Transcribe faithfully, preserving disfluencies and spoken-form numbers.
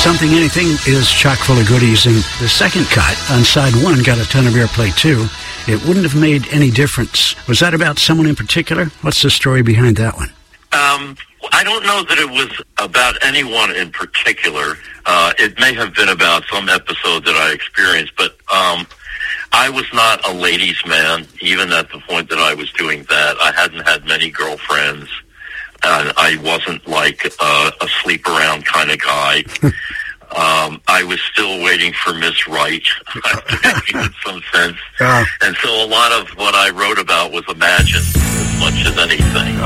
Something Anything is chock full of goodies, and the second cut on side one got a ton of airplay too. It wouldn't have made any difference. Was that about someone in particular? What's the story behind that one? Um, I don't know that it was about anyone in particular. Uh, it may have been about some episode that I experienced, but um, I was not a ladies' man, even at the point that I was doing that. I hadn't had many girlfriends. Uh, I wasn't like uh, a sleep-around kind of guy. um, I was still waiting for Miss Right, in some sense. Uh, and so a lot of what I wrote about was imagined as much as anything.